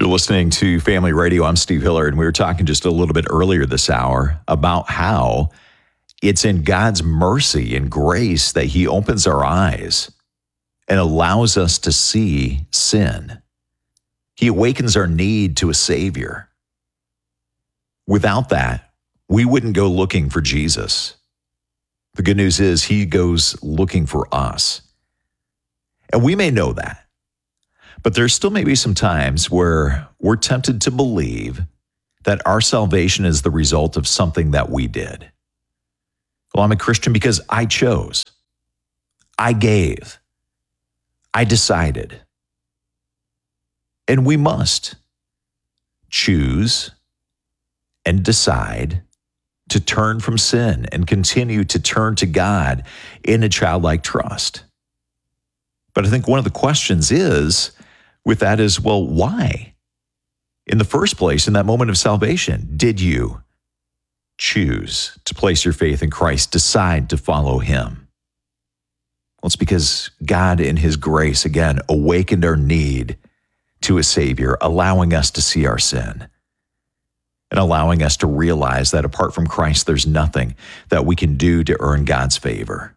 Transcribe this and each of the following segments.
You're listening to Family Radio. I'm Steve Hiller, and we were talking just a little bit earlier this hour about how it's in God's mercy and grace that He opens our eyes and allows us to see sin. He awakens our need to a Savior. Without that, we wouldn't go looking for Jesus. The good news is He goes looking for us. And we may know that. But there still may be some times where we're tempted to believe that our salvation is the result of something that we did. Well, I'm a Christian because I chose. I gave. I decided. And we must choose and decide to turn from sin and continue to turn to God in a childlike trust. But I think one of the questions with that is, well, why? In the first place, in that moment of salvation, did you choose to place your faith in Christ, decide to follow Him? Well, it's because God in His grace, again, awakened our need to a Savior, allowing us to see our sin and allowing us to realize that apart from Christ, there's nothing that we can do to earn God's favor.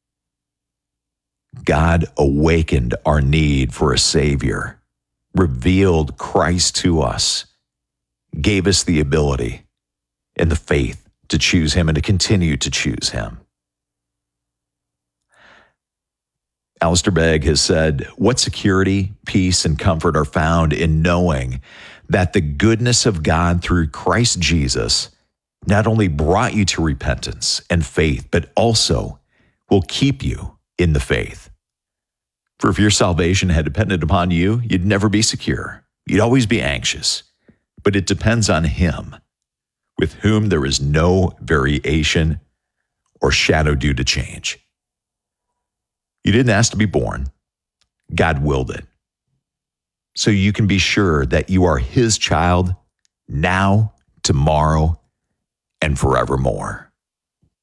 God awakened our need for a Savior, revealed Christ to us, gave us the ability and the faith to choose Him and to continue to choose Him. Alistair Begg has said, "What security, peace, and comfort are found in knowing that the goodness of God through Christ Jesus not only brought you to repentance and faith, but also will keep you in the faith. For if your salvation had depended upon you, you'd never be secure. You'd always be anxious. But it depends on Him, with whom there is no variation or shadow due to change." You didn't ask to be born. God willed it. So you can be sure that you are His child now, tomorrow, and forevermore.